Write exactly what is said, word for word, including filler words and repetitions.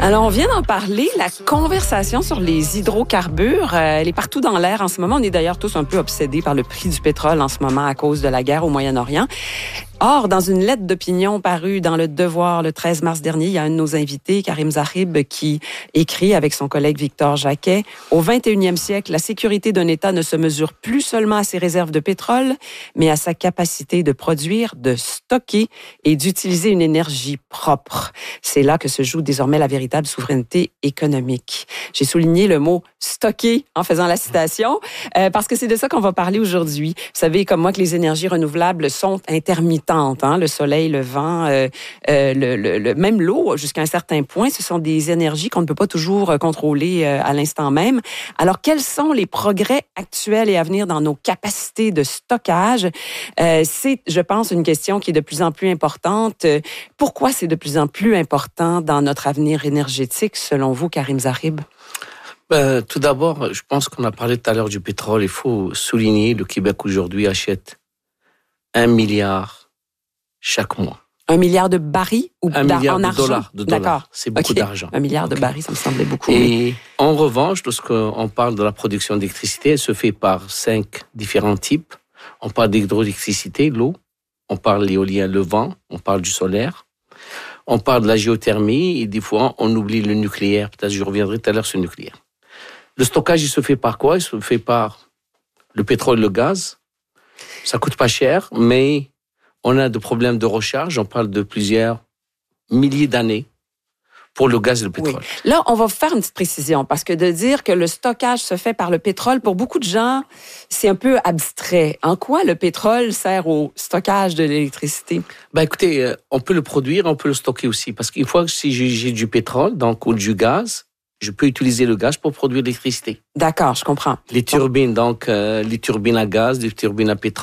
Alors, on vient d'en parler, la conversation sur les hydrocarbures, euh, elle est partout dans l'air en ce moment. On est d'ailleurs tous un peu obsédés par le prix du pétrole en ce moment à cause de la guerre au Moyen-Orient. Or, dans une lettre d'opinion parue dans Le Devoir le treize mars dernier, il y a un de nos invités, Karim Zahib, qui écrit avec son collègue Victor Jacquet, « Au vingt et unième siècle, la sécurité d'un État ne se mesure plus seulement à ses réserves de pétrole, mais à sa capacité de produire, de stocker et d'utiliser une énergie propre. C'est là que se joue désormais la véritable souveraineté économique. » J'ai souligné le mot « stocker » en faisant la citation, euh, parce que c'est de ça qu'on va parler aujourd'hui. Vous savez, comme moi, que les énergies renouvelables sont intermittentes. Hein, le soleil, le vent, euh, euh, le, le, le, même l'eau, jusqu'à un certain point, ce sont des énergies qu'on ne peut pas toujours contrôler euh, à l'instant même. Alors, quels sont les progrès actuels et à venir dans nos capacités de stockage? Euh, c'est, je pense, une question qui est de plus en plus importante. Pourquoi c'est de plus en plus important dans notre avenir énergétique, selon vous, Karim Zahib? Ben, tout d'abord, je pense qu'on a parlé tout à l'heure du pétrole. Il faut souligner, le Québec aujourd'hui achète un milliard chaque mois. Un milliard de barils ou un milliard en de argent? dollars, de dollars. D'accord. C'est beaucoup okay. d'argent. Un milliard okay. de barils, ça me semblait beaucoup. Et mais... en revanche, lorsqu'on parle de la production d'électricité, elle se fait par cinq différents types. On parle d'hydroélectricité, l'eau. On parle de l'éolien, le vent. On parle du solaire. On parle de la géothermie. Et des fois, on oublie le nucléaire. Peut-être que je reviendrai tout à l'heure sur le nucléaire. Le stockage, il se fait par quoi? Il se fait par le pétrole, le gaz. Ça coûte pas cher, mais on a des problèmes de recharge. On parle de plusieurs milliers d'années pour le gaz et le pétrole. Oui. Là, on va faire une petite précision parce que de dire que le stockage se fait par le pétrole, pour beaucoup de gens, c'est un peu abstrait. En quoi le pétrole sert au stockage de l'électricité? Ben écoutez, on peut le produire, on peut le stocker aussi. Parce qu'une fois que si j'ai du pétrole, donc ou du gaz, je peux utiliser le gaz pour produire de l'électricité. D'accord, je comprends. Les turbines, donc euh, les turbines à gaz, les turbines à pétrole.